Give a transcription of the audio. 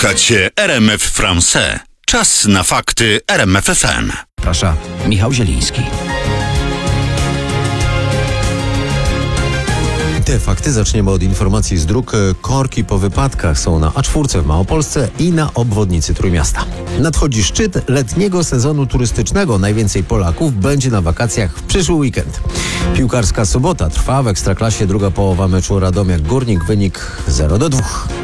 Słuchacie RMF Français. Czas na fakty RMF FM. Zaprasza Michał Zieliński. Te fakty zaczniemy od informacji z dróg. Korki po wypadkach są na A4 w Małopolsce i na obwodnicy Trójmiasta. Nadchodzi szczyt letniego sezonu turystycznego. Najwięcej Polaków będzie na wakacjach w przyszły weekend. Piłkarska sobota trwa w Ekstraklasie. Druga połowa meczu Radomiak Górnik. Wynik 0-2.